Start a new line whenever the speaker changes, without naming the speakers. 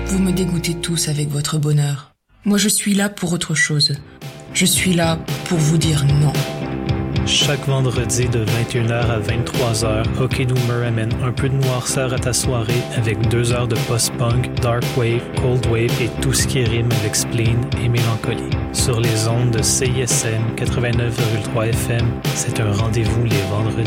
Vous me dégoûtez tous avec votre bonheur. Moi, je suis là pour autre chose. Je suis là pour vous dire non.
Chaque vendredi de 21h à 23h, Hockey Doomer amène un peu de noirceur à ta soirée avec 2 heures de post-punk, dark wave, cold wave et tout ce qui rime avec spleen et mélancolie. Sur les ondes de CISM 89,3 FM, c'est un rendez-vous les vendredis.